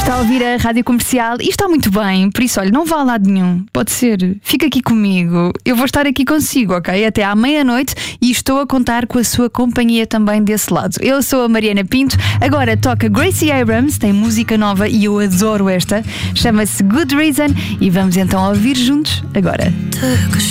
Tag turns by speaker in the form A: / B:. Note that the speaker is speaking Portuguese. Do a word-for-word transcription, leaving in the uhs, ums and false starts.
A: Está a ouvir a Rádio Comercial e está muito bem. Por isso, olha, não vá a lado nenhum. Pode ser, fica aqui comigo. Eu vou estar aqui consigo, ok? Até à meia-noite e estou a contar com a sua companhia também desse lado. Eu sou a Mariana Pinto. Agora toca Gracie Abrams, tem música nova e eu adoro esta. Chama-se Good Reason e vamos então ouvir juntos agora.